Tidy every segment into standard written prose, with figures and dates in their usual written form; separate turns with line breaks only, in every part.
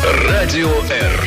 Радио Р.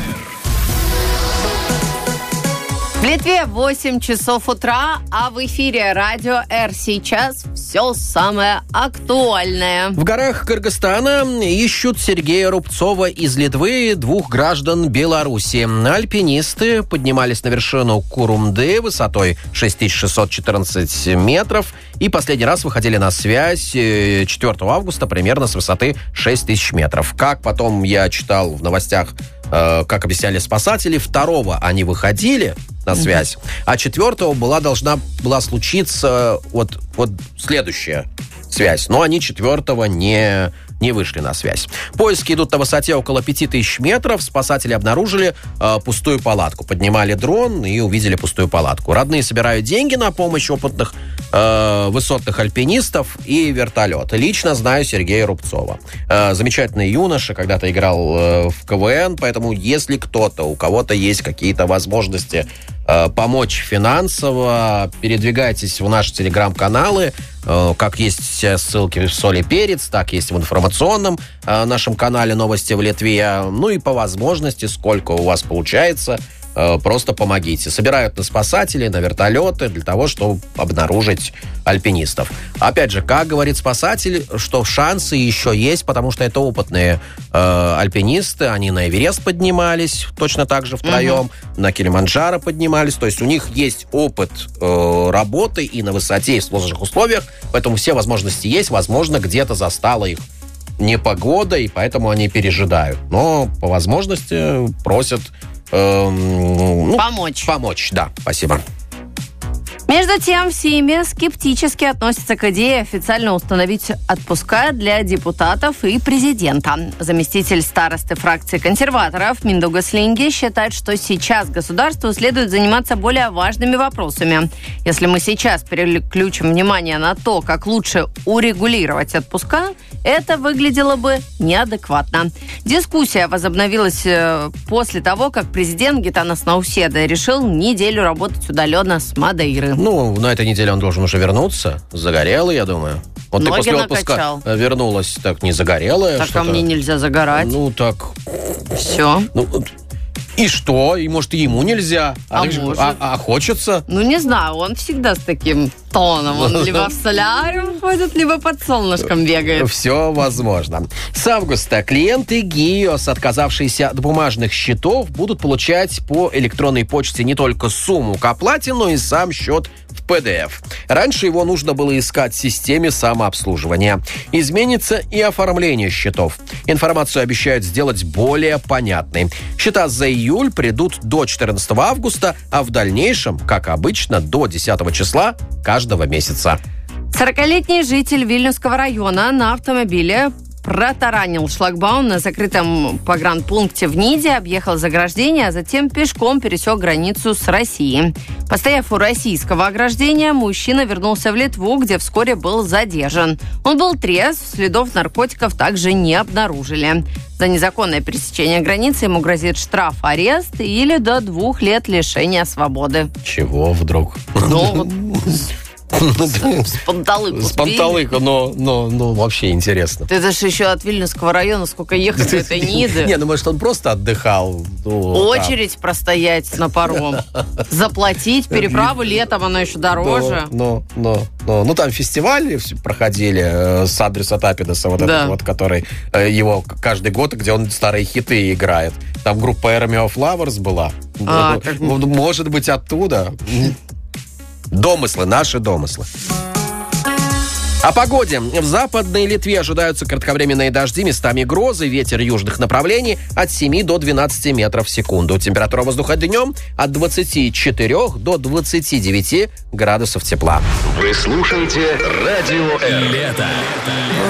В Литве 8 часов утра, а в эфире Радио Р. Сейчас все самое актуальное.
В горах Кыргызстана ищут Сергея Рубцова из Литвы, 2 граждан Беларуси. Альпинисты поднимались на вершину Курумды высотой 6614 метров и последний раз выходили на связь 4 августа примерно с высоты 6000 метров. Как потом я читал в новостях, как объясняли спасатели, 2-го они выходили на связь, а 4-го должна была случиться вот следующая связь. Но они 4-го не вышли на связь. Поиски идут на высоте около 5000 метров. Спасатели обнаружили пустую палатку. Поднимали дрон и увидели пустую палатку. Родные собирают деньги на помощь опытных высотных альпинистов и вертолет. Лично знаю Сергея Рубцова. Замечательный юноша, когда-то играл в КВН, поэтому если у кого-то есть какие-то возможности помочь финансово, передвигайтесь в наши телеграм-каналы. Как есть ссылки в «Соль и перец», так есть в информационном нашем канале «Новости в Литве». Ну и по возможности, сколько у вас получается, просто помогите. Собирают на спасатели, на вертолеты для того, чтобы обнаружить альпинистов. Опять же, как говорит спасатель, что шансы еще есть, потому что это опытные альпинисты. Они на Эверест поднимались точно так же втроем, на Килиманджаро поднимались. То есть у них есть опыт работы и на высоте, и в сложных условиях. Поэтому все возможности есть. Возможно, где-то застала их непогода, и поэтому они пережидают. Но по возможности просят помочь, да, спасибо.
Между тем, в Сейме скептически относятся к идее официально установить отпуска для депутатов и президента. Заместитель старосты фракции консерваторов Миндугас Линги считает, что сейчас государству следует заниматься более важными вопросами. Если мы сейчас переключим внимание на то, как лучше урегулировать отпуска, это выглядело бы неадекватно. Дискуссия возобновилась после того, как президент Гитанас Науседа решил неделю работать удаленно с Мадейры.
Ну, на этой неделе он должен уже вернуться. Загорелый, я думаю. Вот
ноги
ты после отпуска
накачал.
Вернулась так не загорелая.
Так, а мне нельзя загорать.
Ну, так...
Все.
Ну, и что? И, может, и ему нельзя. А хочется?
Ну, не знаю, он всегда с таким тоном. Он либо в соляриум ходит, либо под солнышком бегает.
Все возможно. С августа клиенты ГИОС, отказавшиеся от бумажных счетов, будут получать по электронной почте не только сумму к оплате, но и сам счет в PDF. Раньше его нужно было искать в системе самообслуживания. Изменится и оформление счетов. Информацию обещают сделать более понятной. Счета за июль придут до 14 августа, а в дальнейшем, как обычно, до 10 числа каждого месяца.
40-летний житель Вильнюсского района на автомобиле протаранил шлагбаум на закрытом погранпункте в Ниде, объехал заграждение, а затем пешком пересек границу с Россией. Постояв у российского ограждения, мужчина вернулся в Литву, где вскоре был задержан. Он был трезв, следов наркотиков также не обнаружили. За незаконное пересечение границы ему грозит штраф, арест или до 2 лет лишения свободы.
Чего вдруг?
С панталыку,
но вообще интересно.
Это же еще от Вильнюсского района сколько ехать до этой Ниды.
Не, ну может он просто отдыхал.
Очередь простоять на паром. Заплатить переправу летом, оно еще дороже.
Ну, там фестивали проходили с Андреса Тапидеса, который его каждый год, где он старые хиты играет. Там группа Army of Lovers была. Может быть, оттуда. Домыслы, наши домыслы. О погоде. В Западной Литве ожидаются кратковременные дожди, местами грозы, ветер южных направлений от 7 до 12 метров в секунду. Температура воздуха днем от 24 до 29 градусов тепла.
Вы слушаете Радио Р. Лето.